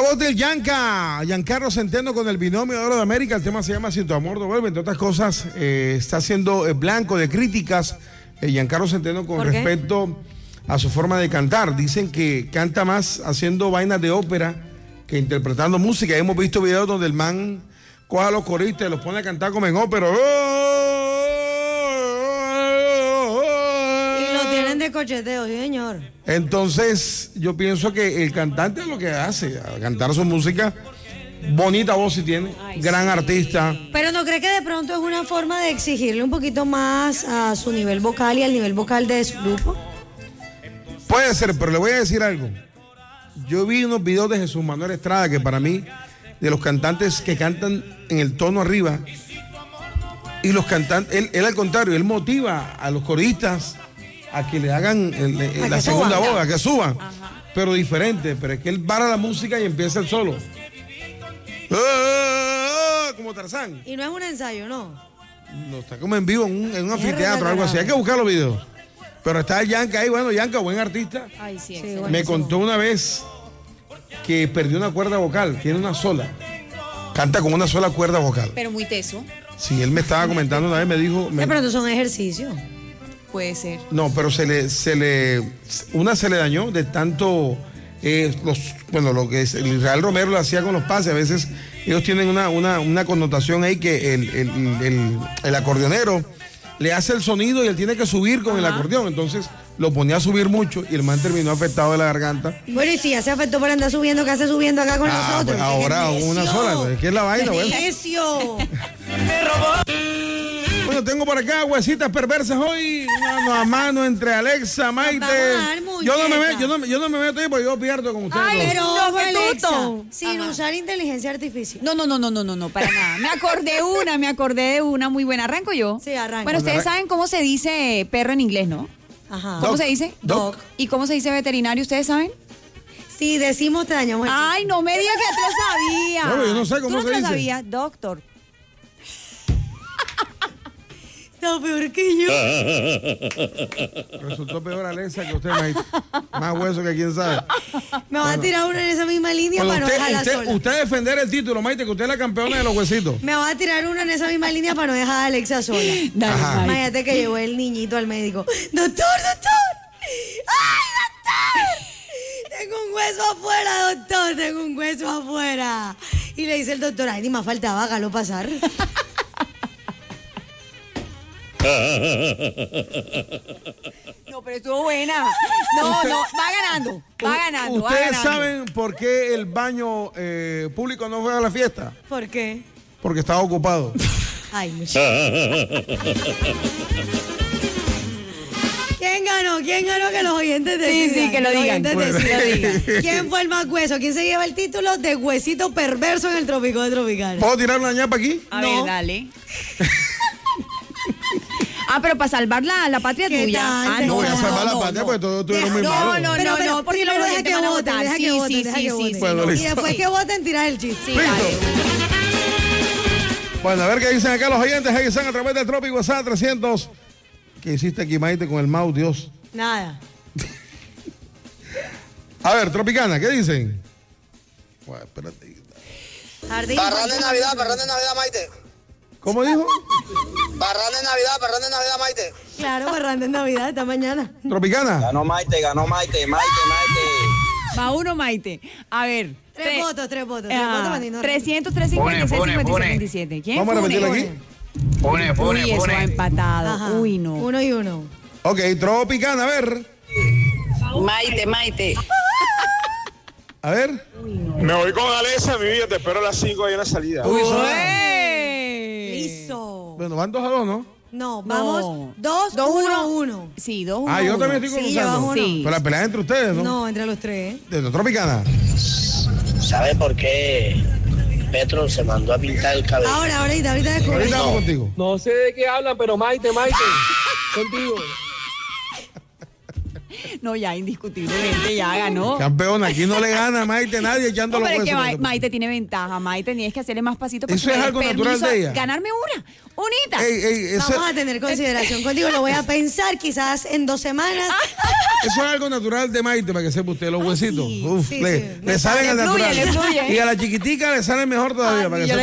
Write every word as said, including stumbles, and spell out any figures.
voz del Yanka, Giancarlo Centeno con el binomio de oro de América. El tema se llama Si tu amor no vuelve. Entre otras cosas, eh, está siendo eh, blanco de críticas eh, Giancarlo Centeno con respecto a su forma de cantar. Dicen que canta más haciendo vainas de ópera que interpretando música. Hemos visto videos donde el man coja a los coristas y los pone a cantar como en ópera. Y lo tienen de cocheteo, sí, señor. Entonces, yo pienso que el cantante es lo que hace, a cantar su música. Bonita voz si tiene, Ay, gran sí. artista. Pero ¿no cree que de pronto es una forma de exigirle un poquito más a su nivel vocal y al nivel vocal de su grupo? Puede ser, pero le voy a decir algo. Yo vi unos videos de Jesús Manuel Estrada que para mí, de los cantantes que cantan en el tono arriba, y los cantantes, él, él al contrario, él motiva a los coristas a que le hagan el, el, la segunda voz, a que suban, Ajá. pero diferente, pero es que él para la música y empieza el solo. Como Tarzán. Y no es un ensayo, ¿no? No, está como en vivo, en un, en un anfiteatro o algo así. Hay que buscar los videos. Pero está Yanka ahí, bueno, Yanka, buen artista. Ay, sí, sí, me contó una vez que perdió una cuerda vocal, tiene una sola. Canta con una sola cuerda vocal. Pero muy teso. Sí, él me estaba comentando una vez, me dijo... Me... Sí, pero son ejercicios. Puede ser. No, pero se le, se le, una se le dañó de tanto, eh, los, bueno, lo que es, el Israel Romero lo hacía con los pases, a veces ellos tienen una, una, una connotación ahí que el, el, el, el acordeonero le hace el sonido y él tiene que subir con Ajá. el acordeón, entonces lo ponía a subir mucho y el man terminó afectado de la garganta. Bueno, y si ya se afectó por andar subiendo, ¿qué hace subiendo acá con ah, nosotros? Pues ahora una sola, ¿qué es la vaina? ¡Qué necio! Bueno, tengo por acá huesitas perversas hoy, mano a mano entre Alexa, Maite. Yo no me meto, yo no, yo no me meto ahí porque yo pierdo con ustedes. Ay, pero no, Alexa, sin Ajá. usar inteligencia artificial. No, no, no, no, no, no, no, para nada. Me acordé una, me acordé de una muy buena. ¿Arranco yo? Sí, arranco. Bueno, ustedes saben cómo se dice perro en inglés, ¿no? Ajá. ¿Cómo Doc. se dice? Doc. ¿Y cómo se dice veterinario? ¿Ustedes saben? Sí, decimos te dañamos. Ay, no me digas que tú lo sabías. No, yo no sé cómo ¿Tú no se te dice. lo sabías? Doctor. Está peor que yo. Resultó peor Alexa que usted, Maite. Más hueso que quién sabe. Me va bueno. a tirar una en esa misma línea bueno, para usted, no dejarla usted, sola. Usted defender el título, Maite, que usted es la campeona de los huesitos. Me va a tirar una en esa misma línea para no dejar a Alexa sola. Dale, imagínate que llevó el niñito al médico. Doctor, doctor. ¡Ay, doctor! Tengo un hueso afuera, doctor. Tengo un hueso afuera. Y le dice el doctor, ay, ni más faltaba, hágalo pasar. No, pero estuvo buena. No, no, va ganando, va ganando. ¿Ustedes va ganando. saben por qué el baño eh, público no fue a la fiesta? ¿Por qué? Porque estaba ocupado. Ay, muchacho. ¿Quién ganó? ¿Quién ganó? Que los oyentes decidan. Sí, sí, que lo digan. Que Bueno. lo digan. ¿Quién fue el más hueso? ¿Quién se lleva el título de huesito perverso en el Trópico de Tropicana? ¿Puedo tirar una ñapa aquí? A No. ver, dale. Ah, pero para salvar la, la patria ¿Qué tuya. tal? Ah, No no, voy a no, salvar no, la no, patria no. porque todos estuvieron muy No, malos. no, Pero, no, pero, no, porque primero los deja oyentes que van a voten, votar. deja que Sí, voten, sí, deja sí, que sí, voten. sí. Bueno, no. Y listo. después que voten, tirar el chiste. Sí, Listo. dale. Bueno, a ver qué dicen acá los oyentes. Ahí están a través del Trópico WhatsApp trescientos. ¿Qué hiciste aquí, Maite, con el mouse, Dios? Nada. A ver, Tropicana, ¿qué dicen? Bueno, espérate. Jardín. Parrón de Navidad, parrón de Navidad, Maite. ¿Cómo dijo? Parrón de Navidad, parrón de Navidad, Maite. Claro, parranda en Navidad, esta mañana. Tropicana. Ganó Maite, ganó Maite, Maite, Maite. Va uno, Maite. A ver. Tres tre- votos, tres votos. Tres Ah, votos para Nino. trescientos, trescientos cincuenta y seis, Pone, cincuenta y pone, seis, veintisiete. ¿Quién? Vamos a Pone. repetirlo aquí. Pone, pone, Uy, eso pone. ha empatado. Ajá. Uy, no. Uno y uno. Ok, Tropicana, a ver. Maite, Maite. A ver. Me voy con Alexa, mi vida, te espero a las cinco ahí en la salida. Uy, son- ¡Ué! Listo. Bueno, van dos a dos, ¿no? No, vamos. No. Dos, Dos, uno, uno. uno. Sí, dos, uno. Ah, yo también uno. estoy Sí, conversando. llevas uno. Sí. Pero la pelea es entre ustedes, ¿no? No, entre los tres. ¿eh? De la Tropicana. ¿Sabe por qué Petro se mandó a pintar el cabello? Ahora, ahorita, ahorita descubrí. Ahorita vamos contigo. No sé de qué hablan, pero Maite, Maite, contigo. No, ya indiscutiblemente ya ganó. Campeona, aquí no le gana a Maite nadie echando No, los pero es huesos. que Ma- Maite tiene ventaja. Maite tienes que hacerle más pasitos. Eso es algo natural de ella. Ganarme una, unita. Ey, ey, eso, Vamos a tener consideración contigo, lo voy a pensar quizás en dos semanas. eso es algo natural de Maite, para que sepa usted, los huesitos. sí, Uf, sí, le, sí. le salen Le al fluye, natural. le fluye. Y a la chiquitica le sale mejor todavía, Ay, para que yo sepa